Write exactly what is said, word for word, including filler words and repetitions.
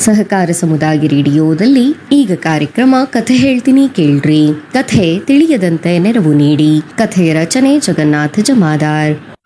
ಸಹಕಾರ ಸಮುದಾಯ ರೇಡಿಯೋದಲ್ಲಿ ಈಗ ಕಾರ್ಯಕ್ರಮ ಕಥೆ ಹೇಳ್ತೀನಿ ಕೇಳ್ರಿ. ಕಥೆ ತಿಳಿಯದಂತೆ ನೆರವು ನೀಡಿ. ಕಥೆಯ ರಚನೆ ಜಗನ್ನಾಥ ಜಮಾದಾರ್.